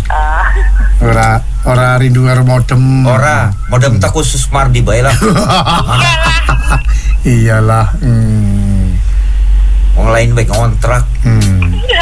Ora rindu karo modem. Ora, modem tak khusus Mardi bae lah. Iyalah. Wong lain bae ngontrak.